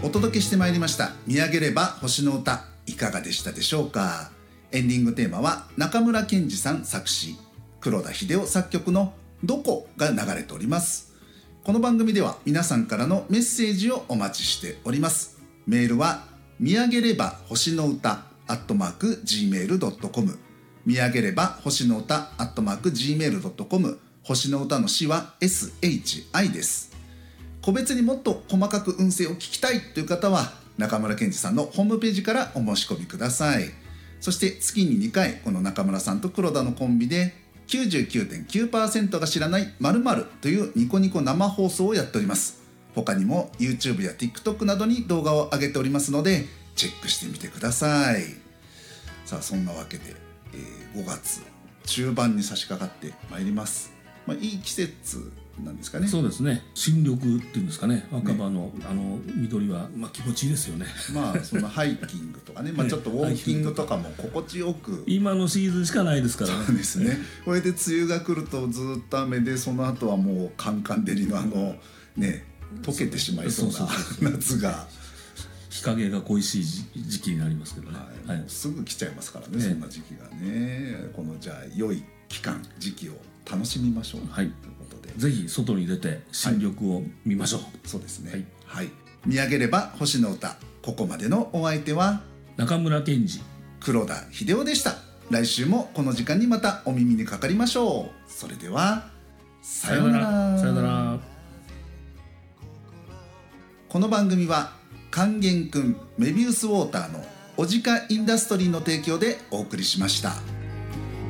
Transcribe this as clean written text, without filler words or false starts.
お届けしてまいりました見上げれば星の歌、いかがでしたでしょうか。エンディングテーマは中村健二さん作詞、黒田秀夫作曲のどこが流れております。この番組では皆さんからのメッセージをお待ちしております。メールは見上げれば星の歌@gmail.com、 見上げれば星の歌@gmail.com、 星の歌の詩は SHI です。個別にもっと細かく運勢を聞きたいという方は中村健二さんのホームページからお申し込みください。そして月に2回この中村さんと黒田のコンビで 99.9% が知らない〇〇というニコニコ生放送をやっております。他にも YouTube や TikTok などに動画を上げておりますのでチェックしてみてください。さあそんなわけで、5月中盤に差し掛かってまいります。いい季節なんですかね。 そうですね。新緑っていうんですかね。若葉の、緑は、気持ちいいですよね。 そのハイキングとかね、ちょっとウォーキングとかも心地よく今のシーズンしかないですからね。 そうですね。これで梅雨が来るとずっと雨で、その後はもうカンカン照りの溶けてしまいそうな夏が、 日陰が恋しい時期になりますけどね、 すぐ来ちゃいますからね、そんな時期がね。このじゃあ良い期間時期を楽しみましょう、ということでぜひ外に出て新緑を見ましょう。 そうですね。見上げれば星の歌、ここまでのお相手は中村健二、 黒田秀夫でした。来週もこの時間にまたお耳にかかりましょう。それではさようなら。 さようなら。 この番組は勸玄くんメビウスウォーターのオジカインダストリーの提供でお送りしました。